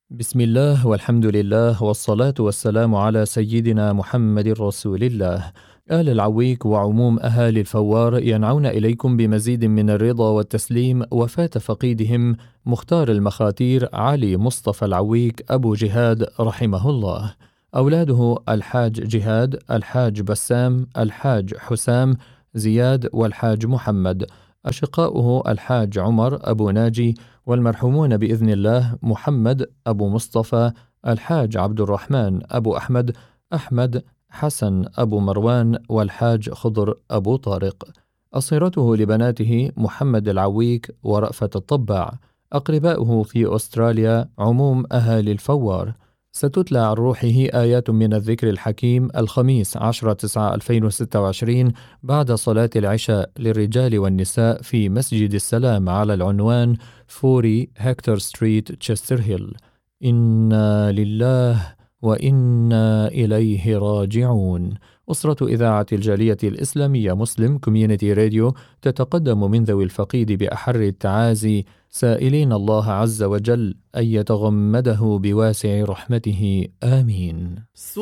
بسم الله والحمد لله والصلاة والسلام على سيدنا محمد رسول الله. آل العويك وعموم أهالي الفوار ينعون إليكم بمزيد من الرضا والتسليم وفاة فقيدهم مختار المخاتير علي مصطفى العويك أبو جهاد رحمه الله. أولاده الحاج جهاد، الحاج بسام، الحاج حسام، زياد والحاج محمد. أشقاؤه الحاج عمر أبو ناجي، والمرحومون بإذن الله محمد أبو مصطفى، الحاج عبد الرحمن أبو أحمد، أحمد حسن أبو مروان، والحاج خضر أبو طارق. أصيرته لبناته محمد العويك ورأفت الطباع. أقرباؤه في أستراليا عموم أهالي الفوار. ستتلى عن روحه آيات من الذكر الحكيم الخميس 10/9/2026 بعد صلاة العشاء للرجال والنساء في مسجد السلام على العنوان 40 هكتور ستريت تشستر هيل. إنا لله وإنا إليه راجعون. أسرة إذاعة الجالية الإسلامية مسلم كوميونيتي راديو تتقدم من ذوي الفقيد بأحر التعازي، سائلين الله عز وجل أن يتغمده بواسع رحمته، آمين.